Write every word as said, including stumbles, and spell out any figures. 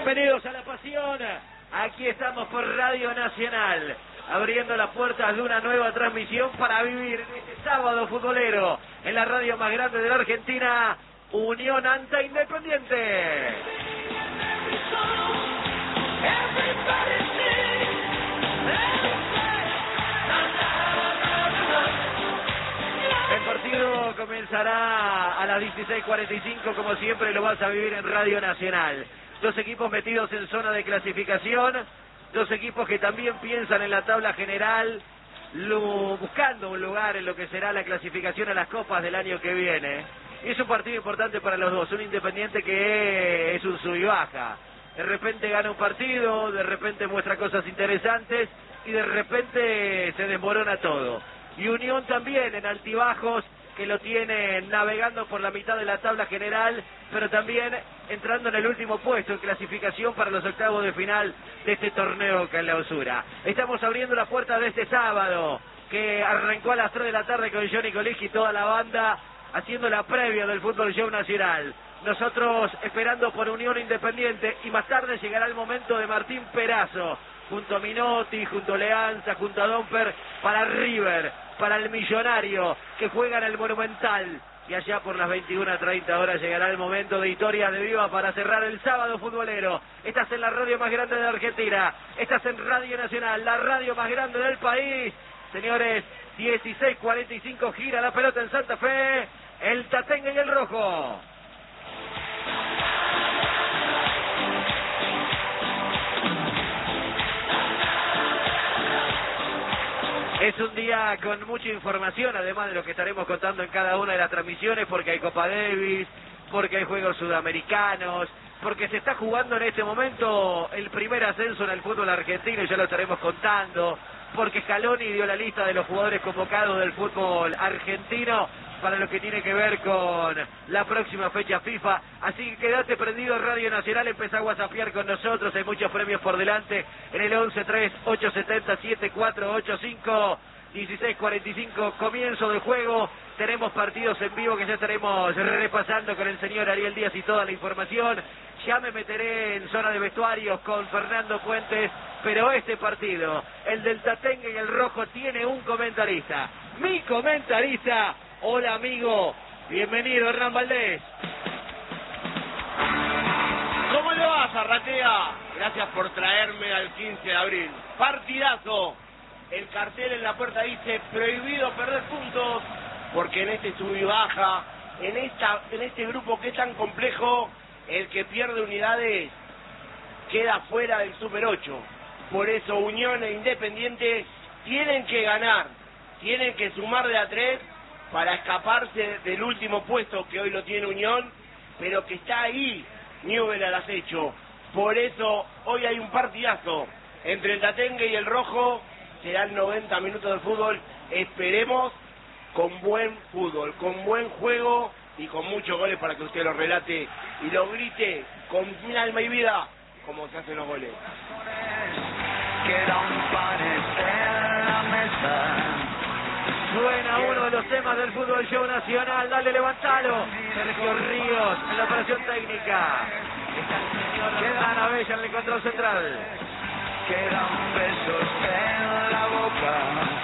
Bienvenidos a La Pasión. Aquí estamos por Radio Nacional, abriendo las puertas de una nueva transmisión para vivir este sábado futbolero en la radio más grande de la Argentina, Unión ante Independiente. El partido comenzará a las dieciséis cuarenta y cinco, como siempre lo vas a vivir en Radio Nacional. Dos equipos metidos en zona de clasificación, dos equipos que también piensan en la tabla general, lo, buscando un lugar en lo que será la clasificación a las copas del año que viene. Y es un partido importante para los dos, un Independiente que es un sub y baja. De repente gana un partido, de repente muestra cosas interesantes y de repente se desmorona todo. Y Unión también en altibajos, que lo tiene navegando por la mitad de la tabla general, pero también entrando en el último puesto en clasificación para los octavos de final de este torneo clausura. Estamos abriendo la puerta de este sábado, que arrancó a las tres de la tarde con Johnny Colegui y toda la banda haciendo la previa del Fútbol Show Nacional. Nosotros esperando por Unión Independiente, y más tarde llegará el momento de Martín Perazo, junto a Minotti, junto a Leanza, junto a Domper, para River, para el Millonario, que juega en el Monumental. Y allá por las veintiuna treinta horas llegará el momento de Historias de Viva para cerrar el sábado futbolero. Estás en la radio más grande de Argentina, estás en Radio Nacional, la radio más grande del país. Señores, dieciséis cuarenta y cinco, gira la pelota en Santa Fe, el Tatengue y el Rojo. Es un día con mucha información, además de lo que estaremos contando en cada una de las transmisiones, porque hay Copa Davis, porque hay juegos sudamericanos, porque se está jugando en este momento el primer ascenso en el fútbol argentino, y ya lo estaremos contando, porque Scaloni dio la lista de los jugadores convocados del fútbol argentino para lo que tiene que ver con la próxima fecha FIFA. Así que quédate prendido en Radio Nacional, empezá a whatsappear con nosotros, hay muchos premios por delante en el once tres ocho siete cero siete cuatro ocho cinco. Dieciséis cuarenta y cinco, comienzo del juego. Tenemos partidos en vivo que ya estaremos repasando con el señor Ariel Díaz y toda la información. Ya me meteré en zona de vestuarios con Fernando Puentes, pero este partido, el del Tatengue y el Rojo, tiene un comentarista. Mi comentarista. Hola amigo, bienvenido Hernán Valdés. ¿Cómo le va, Zarratea? Gracias por traerme al quince de abril. Partidazo. El cartel en la puerta dice prohibido perder puntos, porque en este sub y baja, en esta, en este grupo que es tan complejo, el que pierde unidades queda fuera del Super ocho. Por eso Unión e Independiente tienen que ganar, tienen que sumar de a tres para escaparse del último puesto que hoy lo tiene Unión, pero que está ahí Newell al acecho. Por eso hoy hay un partidazo entre el Tatengue y el Rojo. Serán noventa minutos de fútbol, esperemos con buen fútbol, con buen juego y con muchos goles para que usted lo relate y lo grite con mi alma y vida como se hacen los goles. Suena uno de los temas del Fútbol Show Nacional, dale, levantalo. Sergio Ríos en la operación técnica. Queda Ana Bella en el control central. Quedan besos en la boca.